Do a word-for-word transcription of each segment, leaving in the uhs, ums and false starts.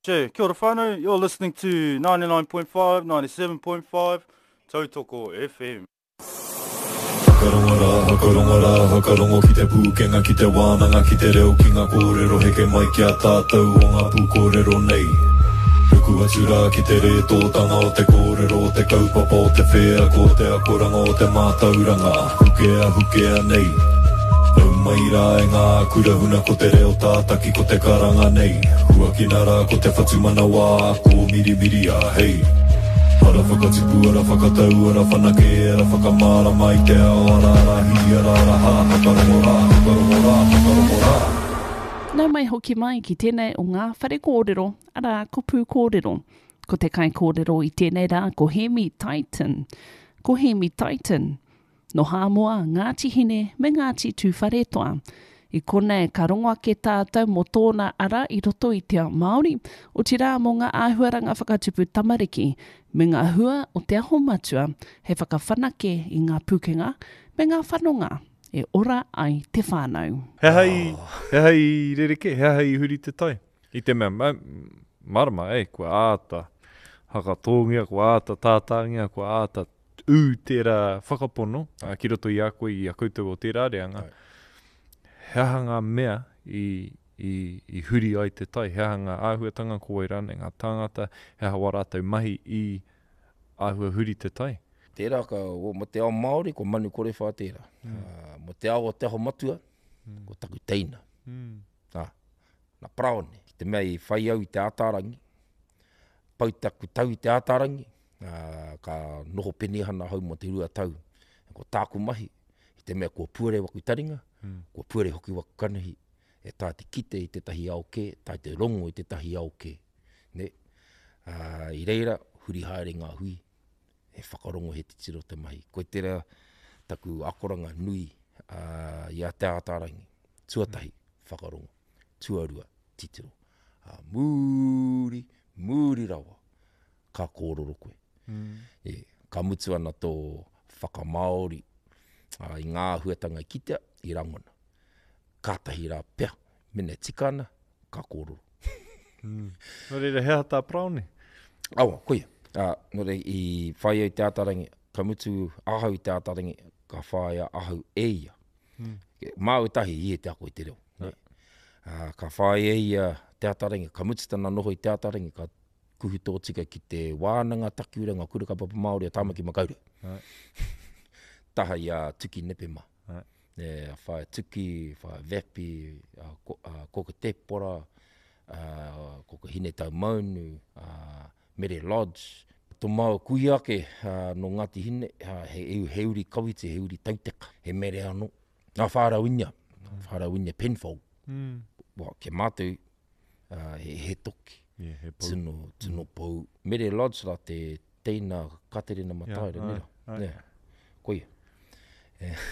Che, kia ora whānau. You're listening to ninety-nine point five, ninety-seven point five, Tautoko F M. Hakarongo rā, hakarongo rā, hakarongo ki te pūkenga, ki te wānanga, ki te reo, ki ngā kōrero, heke mai ki a tātou o ngā pūkōrero nei. Ruku atu rā ki te re tōtanga o te kōrero, o te kaupapa o te whea, ko te akoranga o te mātauranga, hukea, hukea nei. Nau mai rā e ngā kurahuna ko te reo tātaki ko te karanga nei. Hua ki nā rā ko te whatumana wā, ko miri miri a hei. Ara whakatipu, ara whakatau, ara whanake, ara whakamara mai te ao, ara rahi, ara raha, hakarongo rā, hakarongo rā, hakarongo rā. Nau mai hoki mai ki tēnei o ngā whare kōrero, ara kupu kōrero. Ko te kai kōrero i tēnei rā, ko Hemi Titan. Ko Hemi Titan. No hāmoa, Ngāti Hine me Ngāti Tūwharetoa. I konei ka rongoa ke tātou mo tōna ara i roto i te Māori, o te rā mo ngā āhuaranga whakatupu tamariki, me ngā hua o te aho matua, he whakawhanake i ngā pūkenga, me ngā whanonga, e ora ai te whānau. He hei, he hei rereke, he hei huri te tai. I te mea, ma, marama, e, kua āta hakatōngia, kua āta tātāngia, kua āta ū tērā whakapono, a, ki roto i a koe i a koutou o tērā reanga. He hanga mea i, i, i huri ai te tai, he hanga āhuatanga ko i rane, ngā tāngata, he hawa rātou mahi i āhua huri te tai. Tērā ka, o, mo te ao Māori, ko manu kore whā tērā. Mm. Uh, mo te ao o te aho matua, mm. ko taku teina. Mm. Ah, na praone, ki te mea i whai au i te ātārangi, pau taku tau i te ātārangi, uh, ka noho penehana hau mo te rua tau. Ko tāku mahi, i te mea kua puere waku taringa, mm. kua puere hoki waku kanahi, e tā te kite i te tahi ao ke, tā te rongo i te tahi ao ke. Ne? Uh, I reira, huri haere ngā hui, e whakarongo he titiro te mahi. Koe tērā taku akoranga nui uh, i a te ātārangi. Tuatahi, whakarongo. Tuarua, titiro. Uh, mūri, mūri rawa, ka kōroro koe. Mm. E, ka mutu ana tō whakamaori uh, i ngā huatanga i kitea, i rangona. Kātahi rā pea, mene tikana, ka kōroro. Mm. Nō reira, hea tā praone? Awa, koe. Uh, nore, i whai au te ātarangi, ka mutu ahau i te ātarangi, ka whai ahau eia. Mm. Māu tahi i e te ako i te reo. Yeah. Uh, ka whai eia te ātarangi, ka mutu tana noho i te ātarangi, ka kuhu tōtika ki te wānanga takiura ngā kurukapapa Māori a Tāmaki Makaurau. Yeah. Taha i a tuki nepema. Yeah. E, whai tuki, whai vepi, uh, ko, uh, koko tepora, uh, koko hine tau maunu, uh, Mere Lodge. Tō mau kui ake uh, no Ngāti Hine, uh, he, he, he uri kawiti, he uri tauteka, he mere anō. Nā whārauinia, mm. whārauinia Penfold. Mm. Wa, ke mātou, uh, he, he toki, yeah, he tino, tino mm. pou. Mere Lodge la te teina katerina mataere, yeah, nera. Ai. Yeah. Koia. Yeah.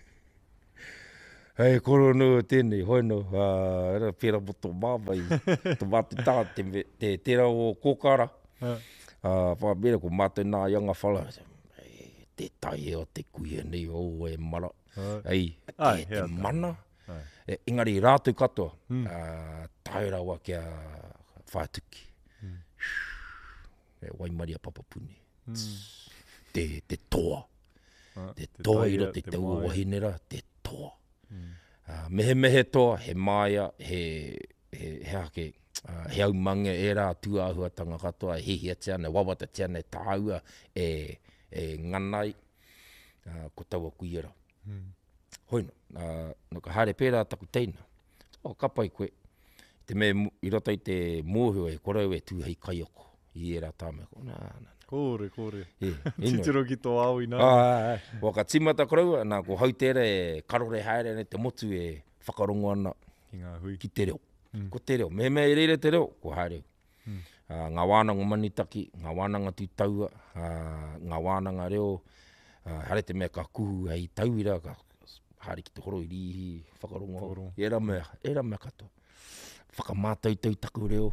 Hei, koro no tēnei, hoi no, uh, era pera mo tō māwai, tō mātou tā, te, te tera o kōkara. Yeah. Uh, Whamera ko mātou nā ianga whala, te tai e o te kuia nei, o e mara. Uh, Ei, te, ai, te mana. E, engari rātou katoa, mm. uh, tai rawa kia whātuki. Mm. E Waimaria Papapuni. Mm. Te, te toa. Uh, te, te toa iro, te te ua wahinera, te toa. Mm. Uh, mehe mehe toa, he maia, he, he, he hake, Uh, he au mange e rā tuāhuatanga katoa, he hia tiana, wawata tiana, e tāua, e, e nganai, uh, ko taua kuiera. Mm. Hoino, uh, no ka haere pērā taku teina. O, kapai koe, te me i rota i te mōhio e korau e tūhei kaioko, i e rā tāmeko. Nā, nā. Kōre, kōre. Yeah, Titiro ki tō au i nā. Ah, ah, ka timata korau, nā ko hau tēra e karore haere, ne te motu e whakarongo ana ki ngā hui. Ki te reo. Mm. Ko te reo, me me i reire te reo, ko haere. Mm. Uh, ngā wānanga manitaki, ngā wānanga tū taua, uh, ngā wānanga reo, uh, hare te mea ka kuhu hei tauira, ka haere ki te horo i rihi, whakarongo. Era mea, era mea katoa. Whakamātau tau taku reo.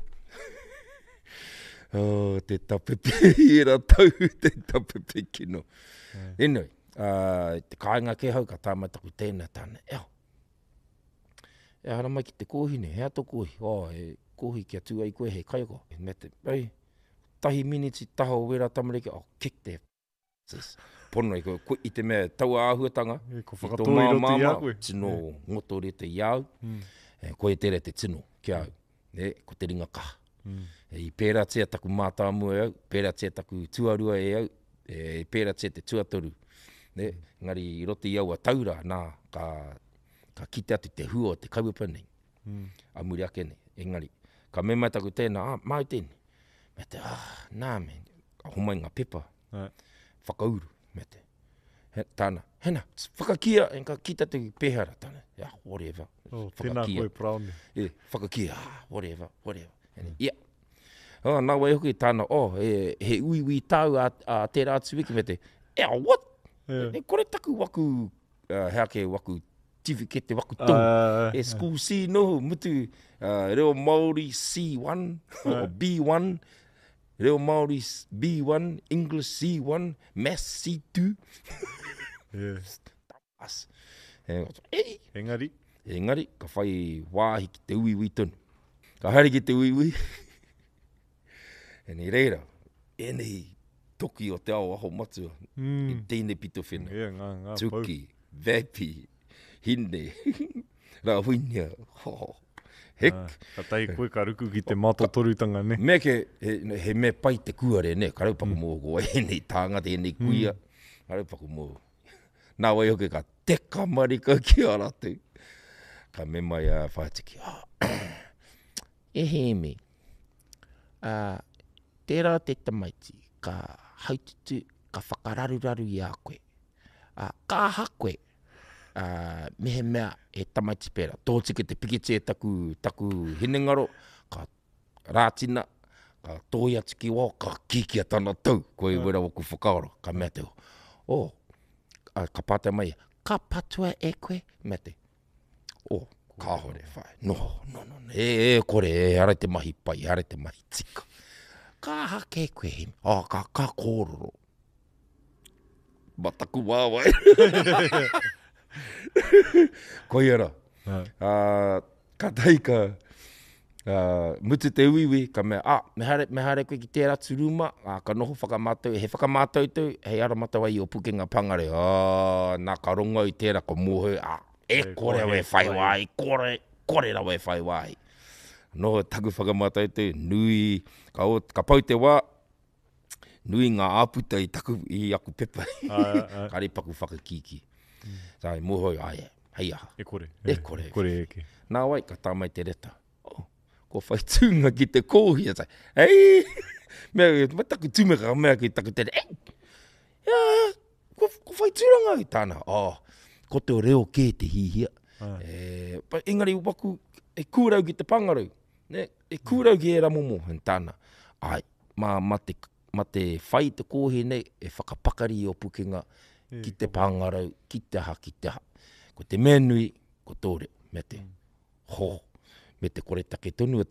Oh, te tapepe, era tau, te tapepe kino. Yeah. Anyway, uh, te kāinga ke hau, ka tāmataku tēnā tāna, eo. e hara mai ki te kōhi ne, hea tō kōhi, o, e kōhi kia tūa i koe he kaiako. Me te, ei, tahi miniti taha o wera tamariki, o, kick te, pono i koe, koe i te mea taua āhuatanga, E, ko i tō whakatō i roto i māmama, a koe. tino ngoto re te iau, Mm. e, koe tere te tino, kia au, e, ko te ringa kaha. Mm. E, I pēra tia taku mātāmu e au, pēra tia taku tuarua e au, e pēra tia te tuatoru. Ne, ngari i roto i au a taura, nā, ka, ka kite atu te hua o te kaupapa nei. Mm. A muri ake nei, engari. Ka me mai taku tēnā, ah, mai tēne. Me te, ah, nā me, ka homai ngā pepa, Ai. whakauru, me te. He, tāna, hena, whakakia, en ka kita te pehara, tāna, yeah, whatever. Oh, tēnā koe praone. E, whakakia, ah, whatever, whatever. Mm. Yeah. Oh, nā wai hoki tāna, oh, e, he ui ui tāu a, a tērā atu wiki, me te, e, what? Yeah. E, kore taku waku, uh, hea ke waku, tiwi ke te waku tau. Uh, E school C noho, mutu, uh, reo Māori C one, or B one, reo Māori B one, English C one, Maths C two. yeah. As. E, ei, Engari. engari, ka whai wāhi ki te ui ui tonu. Ka haere ki te ui ui. E ni reira, e nei toki o te ao aho matua. Mm. I tēne pito whenua. Yeah, ngā, ngā Tuki, Vapi, Hine, Rahuinia, oh, hek. Ah, ka tai koe ka ruku ki te matotorutanga, ne? Me ke, he, he me pai te kuare, ne, ka raupako mm. mō ko e nei tāngata, e nei kuia, mm. ka raupako mō. Nā wai hoke ka teka marika ki aratu. Ka me mai a uh, whātiki, oh. E he me, uh, tērā te tamaiti, ka haututu, ka whakararuraru i a koe. Uh, ka ha koe, uh, mehe mea e tamaiti pēra. Tōtike te pikite e taku, taku hinengaro, ka rātina, ka tōi atu ki wā, ka kiki a tana tau, koe yeah. wera waku whakaoro, ka mea te o. Oh, uh, ka pātai mai, ka patua e koe, mea te. Oh, ka hore whai. No, no, no, no. E, e, kore, e, ara te mahi pai, ara te mahi tika. Ka hake koe him. Oh, ka, ka kōroro. Mataku wāwai. Koi ara. Ah. Uh, ka taika, uh, mutu te uiwi, ka mea, ah, me hare, me hare koe ki tērā turuma, uh, ka noho whakamātau, he whakamātau tau, hei ara matau ai o pukenga pangare, ah, nā ka rongo i tērā ko mōhau, ah, e kore we whai wai, kore, kore ra we whai wai. No, taku whakamātai te, nui, ka, o, ka pau te wā, nui ngā āputa i taku i aku pepa. Ka ripaku whakakiki. Mm. Sai, mōhoi, ai, hei aha. E kore. E kore. E kore eke. Nā wai, ka tāmai te reta. Oh, ko whai tūnga ki te kōhi, sai, hei, mea, ma taku tūmeka mea ki taku te, hei, ja, ko, ko whai tūranga i tāna. Oh, ko te o reo kē te hihia. Ah. E, pa, engari waku, e kūrau ki te pangarau. Ne, e kūrau ki e ramomo, hen tāna. Ai, ma, ma, te, ma te whai te kōhi nei, e whakapakari o pukenga, e, ki te pangarau, ki te ha, ki te ha. Ko te mea nui, ko tōre, me te, ho, me te kore take tonu